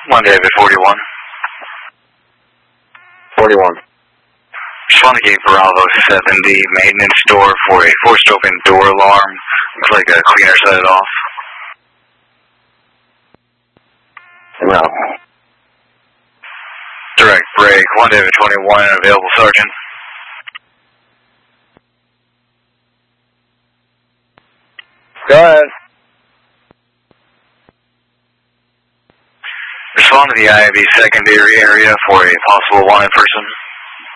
1 David 41. 41. Respond to gate Bravo 70, maintenance door for a forced open door alarm. Looks like a cleaner set it off. No. Direct break, 1 David 21, available Sergeant. Go ahead. Respond to the IAB secondary area for a possible wanted person.